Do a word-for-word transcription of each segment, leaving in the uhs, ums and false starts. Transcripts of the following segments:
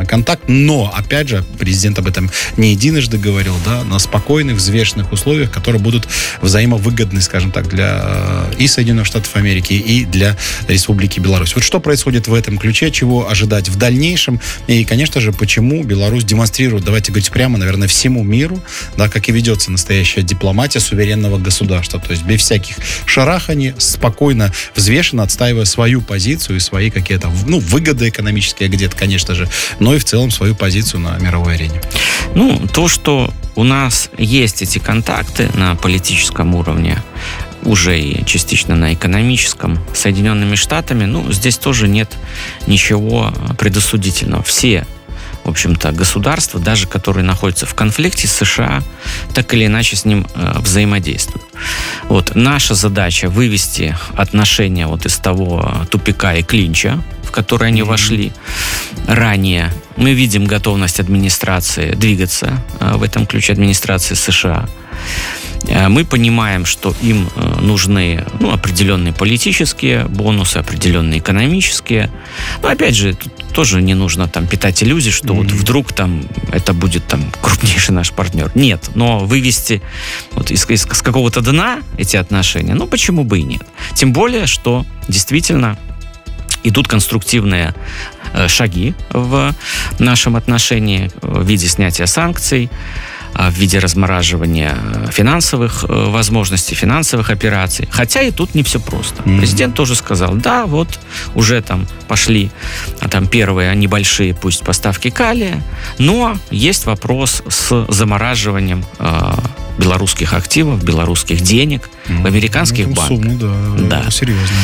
на контакт, но, опять же, президент об этом не единожды говорил, да, на спокойных, взвешенных условиях, которые будут взаимовыгодны, скажем так, для и Соединенных Штатов Америки, и для Республики Беларусь. Вот что происходит в этом ключе, чего ожидать в дальнейшем, и, конечно же, почему Беларусь демонстрирует, давайте говорить прямо, наверное, всему миру, да, как и ведется настоящая дипломатия суверенного государства, то есть без всяких шараханий, спокойно, взвешенно отстаивая свою позицию и свои какие-то, ну, выгоды экономические где-то, конечно же, но и в целом свою позицию на мировой арене. Ну, то, что у нас есть эти контакты на политическом уровне, уже и частично на экономическом, с Соединенными Штатами, ну, здесь тоже нет ничего предосудительного. Все, в общем-то, государства, даже которые находятся в конфликте с США, так или иначе с ним э, взаимодействуют. Вот наша задача вывести отношения вот из того тупика и клинча, в который они mm-hmm. вошли ранее. Мы видим готовность администрации двигаться э, в этом ключе, администрации США. Мы понимаем, что им нужны, ну, определенные политические бонусы, определенные экономические. Но, опять же, тут тоже не нужно там питать иллюзий, что mm-hmm. вот вдруг там это будет там крупнейший наш партнер. Нет, но вывести вот из, из, из какого-то дна эти отношения, ну, почему бы и нет. Тем более, что действительно идут конструктивные э, шаги в нашем отношении в виде снятия санкций, в виде размораживания финансовых возможностей, финансовых операций. Хотя и тут не все просто. Mm-hmm. Президент тоже сказал, да, вот уже там пошли а там первые небольшие, пусть, поставки калия, но есть вопрос с замораживанием э, белорусских активов, белорусских денег mm-hmm. в американских ну, банках. Сумма, да, да. Серьезно.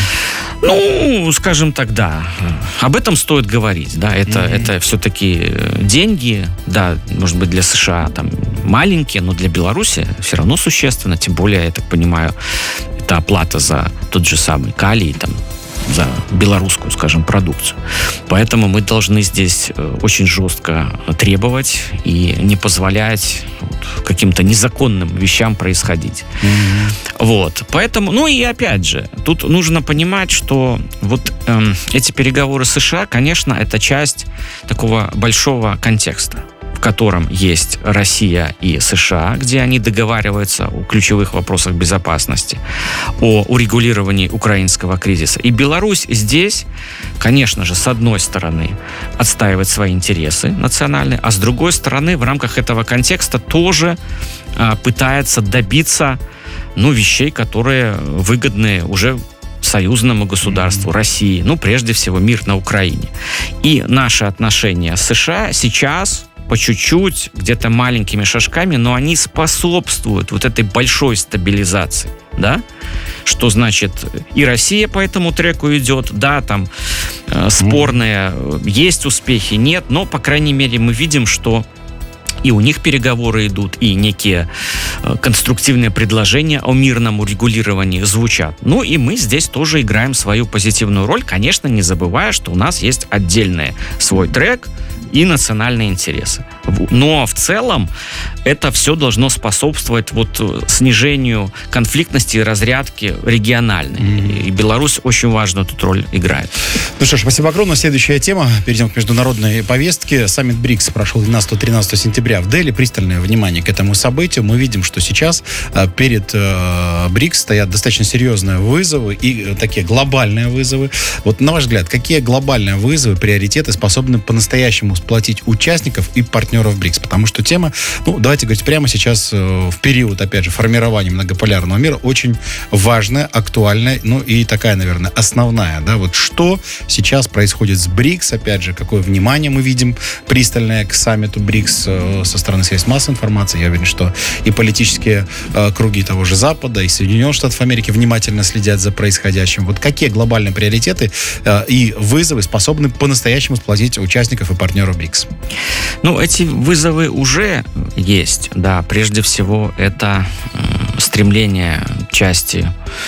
Ну, скажем так, да. Об этом стоит говорить. Да, это, mm-hmm. это все-таки деньги, да, может быть, для США там маленькие, но для Беларуси все равно существенно. Тем более, я так понимаю, это оплата за тот же самый калий, там, за белорусскую, скажем, продукцию. Поэтому мы должны здесь очень жестко требовать и не позволять вот каким-то незаконным вещам происходить. Mm-hmm. Вот. Поэтому, ну и опять же, тут нужно понимать, что вот эм, эти переговоры с США, конечно, это часть такого большого контекста, в котором есть Россия и США, где они договариваются о ключевых вопросах безопасности, о урегулировании украинского кризиса. И Беларусь здесь, конечно же, с одной стороны, отстаивает свои интересы национальные, а с другой стороны, в рамках этого контекста тоже а, пытается добиться, ну, вещей, которые выгодны уже союзному государству, mm-hmm. России, ну, прежде всего, мир на Украине. И наши отношения с США сейчас по чуть-чуть, где-то маленькими шажками, но они способствуют вот этой большой стабилизации, да? Что значит, и Россия по этому треку идет, да, там э, спорные, mm. есть успехи, нет, но, по крайней мере, мы видим, что и у них переговоры идут, и некие э, конструктивные предложения о мирном урегулировании звучат. Ну и мы здесь тоже играем свою позитивную роль, конечно, не забывая, что у нас есть отдельный свой трек и национальные интересы. Но в целом это все должно способствовать вот снижению конфликтности и разрядки региональной. Mm-hmm. И Беларусь очень важную тут роль играет. Ну что ж, спасибо огромное. Следующая тема. Перейдем к международной повестке. Саммит БРИКС прошел двенадцатого-тринадцатого сентября в Дели. Пристальное внимание к этому событию. Мы видим, что сейчас перед БРИКС стоят достаточно серьезные вызовы и такие глобальные вызовы. Вот на ваш взгляд, какие глобальные вызовы, приоритеты способны по-настоящему сплотить участников и партнеров БРИКС? Потому что тема, ну, давайте говорить прямо сейчас, в период, опять же, формирования многополярного мира, очень важная, актуальная, ну, и такая, наверное, основная, да, вот что сейчас происходит с БРИКС, опять же, какое внимание мы видим пристальное к саммиту БРИКС со стороны средств массовой информации. Я уверен, что и политические э, круги того же Запада, и Соединенных Штатов Америки внимательно следят за происходящим. Вот какие глобальные приоритеты э, и вызовы способны по-настоящему сплотить участников и партнеров БРИКС? Ну, эти вызовы уже есть, да. Прежде всего, это э, стремление части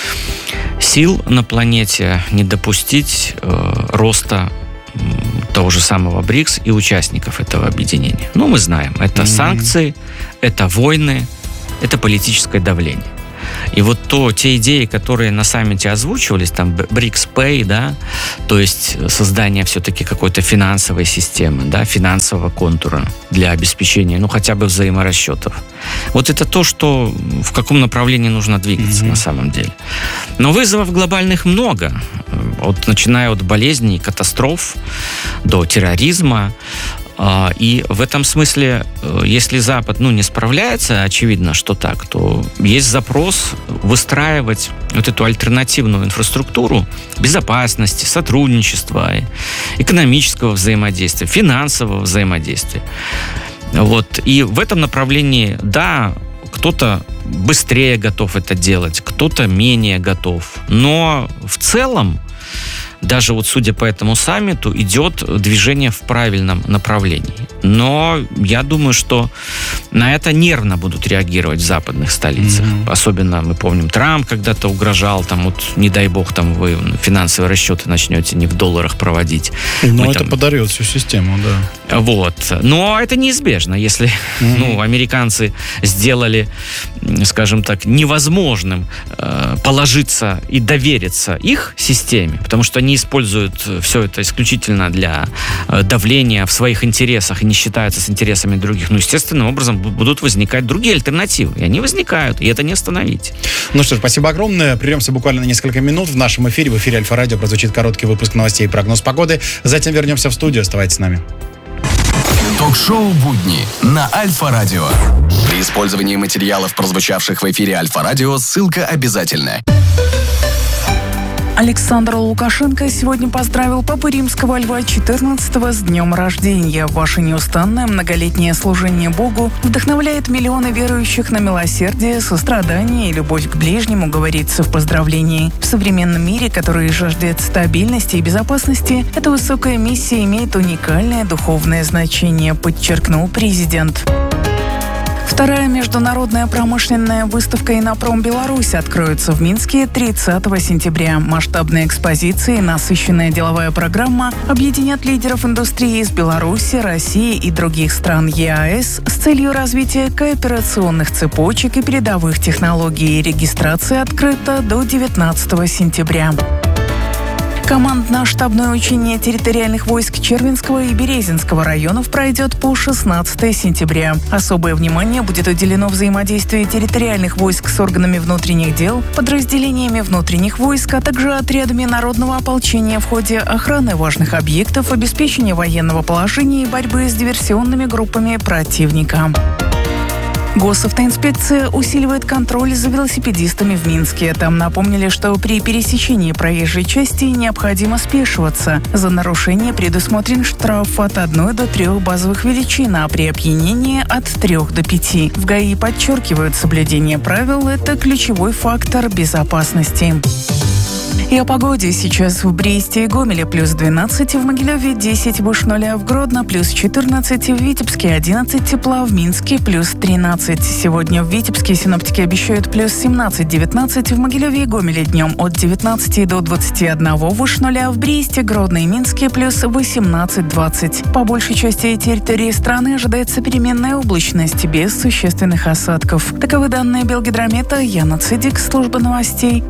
сил на планете не допустить э, роста э, того же самого БРИКС и участников этого объединения. Ну, мы знаем, это mm-hmm. санкции, это войны, это политическое давление. И вот то, те идеи, которые на саммите озвучивались, там брикс пэй, да, то есть создание все-таки какой-то финансовой системы, да, финансового контура для обеспечения, ну, хотя бы взаиморасчетов. Вот это то, что в каком направлении нужно двигаться mm-hmm. на самом деле. Но вызовов глобальных много. Вот, начиная от болезней, катастроф до терроризма. И в этом смысле, если Запад, ну, не справляется, очевидно, что так, то есть запрос выстраивать вот эту альтернативную инфраструктуру безопасности, сотрудничества, экономического взаимодействия, финансового взаимодействия. Вот. И в этом направлении, да, кто-то быстрее готов это делать, кто-то менее готов. Но в целом, даже вот судя по этому саммиту, идет движение в правильном направлении. Но я думаю, что на это нервно будут реагировать в западных столицах. Mm-hmm. Особенно, мы помним, Трамп когда-то угрожал, там вот, не дай бог, там вы финансовые расчеты начнете не в долларах проводить. Но мы, это там... подорвет всю систему, да. Вот. Но это неизбежно, если mm-hmm. ну, американцы сделали, скажем так, невозможным э, положиться и довериться их системе, потому что они используют все это исключительно для давления в своих интересах и не считаются с интересами других. Ну, естественным образом будут возникать другие альтернативы. И они возникают, и это не остановить. Ну что ж, спасибо огромное. Прервемся буквально на несколько минут. В нашем эфире, в эфире Альфа-Радио прозвучит короткий выпуск новостей и прогноз погоды. Затем вернемся в студию. Оставайтесь с нами. Ток-шоу «Будни» на Альфа-Радио. При использовании материалов, прозвучавших в эфире Альфа-Радио, ссылка обязательна. Александр Лукашенко сегодня поздравил Папу Римского Льва четырнадцатого с днем рождения. Ваше неустанное многолетнее служение Богу вдохновляет миллионы верующих на милосердие, сострадание и любовь к ближнему, говорится в поздравлении. В современном мире, который жаждет стабильности и безопасности, эта высокая миссия имеет уникальное духовное значение, подчеркнул президент. Вторая международная промышленная выставка «Инопром Беларусь» откроется в Минске тридцатого сентября. Масштабные экспозиции и насыщенная деловая программа объединят лидеров индустрии из Беларуси, России и других стран ЕАЭС с целью развития кооперационных цепочек и передовых технологий. Регистрация открыта до девятнадцатого сентября. Командно-штабное учение территориальных войск Червинского и Березинского районов пройдет по шестнадцатого сентября. Особое внимание будет уделено взаимодействию территориальных войск с органами внутренних дел, подразделениями внутренних войск, а также отрядами народного ополчения в ходе охраны важных объектов, обеспечения военного положения и борьбы с диверсионными группами противника. Госавтоинспекция усиливает контроль за велосипедистами в Минске. Там напомнили, что при пересечении проезжей части необходимо спешиваться. За нарушение предусмотрен штраф от одной до трех базовых величин, а при опьянении от трех до пяти. В ГАИ подчеркивают, соблюдение правил – это ключевой фактор безопасности. И о погоде. Сейчас в Бресте и Гомеле плюс двенадцать, в Могилеве десять выше нуля, в Гродно плюс четырнадцать, в Витебске одиннадцать тепла, в Минске плюс тринадцать. Сегодня в Витебске синоптики обещают плюс семнадцать-девятнадцать, в Могилеве и Гомеле днем от девятнадцати до двадцати одного выше нуля, в Бресте, Гродно и Минске плюс восемнадцать-двадцать. По большей части территории страны ожидается переменная облачность без существенных осадков. Таковы данные Белгидромета. Яна Цидик, служба новостей,